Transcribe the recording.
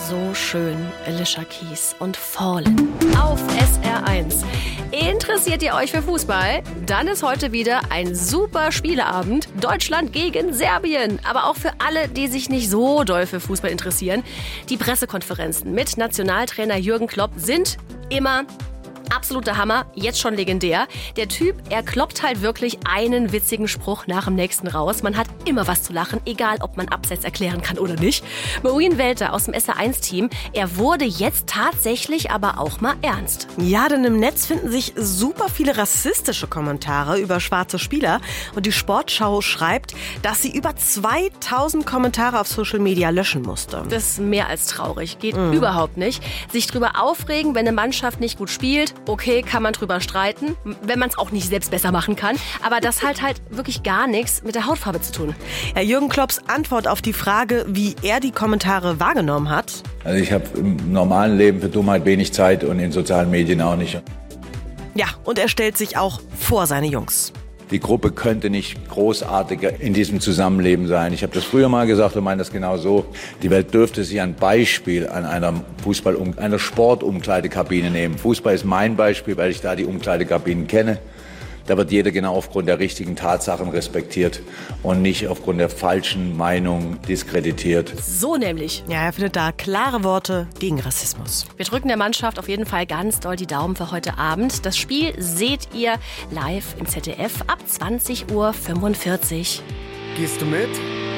so schön, Alicia Keys und Fallen auf SR1. Interessiert ihr euch für Fußball? Dann ist heute wieder ein super Spieleabend. Deutschland gegen Serbien. Aber auch für alle, die sich nicht so doll für Fußball interessieren. Die Pressekonferenzen mit Nationaltrainer Jürgen Klopp sind immer absoluter Hammer, jetzt schon legendär. Der Typ, er kloppt halt wirklich einen witzigen Spruch nach dem nächsten raus. Man hat immer was zu lachen, egal ob man Abseits erklären kann oder nicht. Maureen Welter aus dem SR1-Team, er wurde jetzt tatsächlich aber auch mal ernst. Ja, denn im Netz finden sich super viele rassistische Kommentare über schwarze Spieler. Und die Sportschau schreibt, dass sie über 2000 Kommentare auf Social Media löschen musste. Das ist mehr als traurig, geht überhaupt nicht. Sich drüber aufregen, wenn eine Mannschaft nicht gut spielt, okay, kann man drüber streiten, wenn man es auch nicht selbst besser machen kann. Aber das hat halt wirklich gar nichts mit der Hautfarbe zu tun. Ja, Jürgen Klopps Antwort auf die Frage, wie er die Kommentare wahrgenommen hat. Also ich habe im normalen Leben für Dummheit wenig Zeit und in sozialen Medien auch nicht. Ja, und er stellt sich auch vor seine Jungs. Die Gruppe könnte nicht großartiger in diesem Zusammenleben sein. Ich habe das früher mal gesagt und meine das genau so. Die Welt dürfte sich ein Beispiel an einer Sportumkleidekabine nehmen. Fußball ist mein Beispiel, weil ich da die Umkleidekabinen kenne. Da wird jeder genau aufgrund der richtigen Tatsachen respektiert und nicht aufgrund der falschen Meinung diskreditiert. So nämlich. Ja, er findet da klare Worte gegen Rassismus. Wir drücken der Mannschaft auf jeden Fall ganz doll die Daumen für heute Abend. Das Spiel seht ihr live im ZDF ab 20:45 Uhr. Gehst du mit?